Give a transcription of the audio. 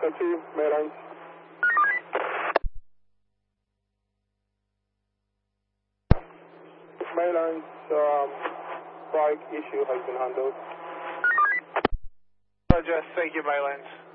Delta 2, Maylines. Maylines, strike issue has been handled. Roger, thank you, Maylines.